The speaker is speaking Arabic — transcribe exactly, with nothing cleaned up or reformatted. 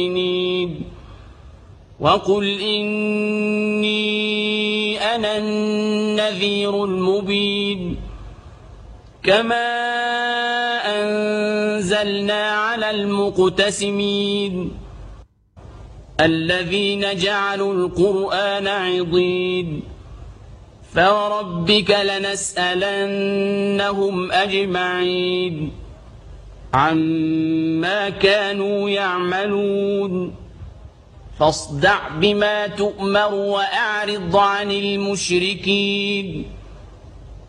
وقل إني أنا النذير المبين كما أنزلنا على المقتسمين الذين جعلوا القرآن عضين فوربك لنسألنهم أجمعين عما كانوا يعملون فاصدع بما تؤمر وأعرض عن المشركين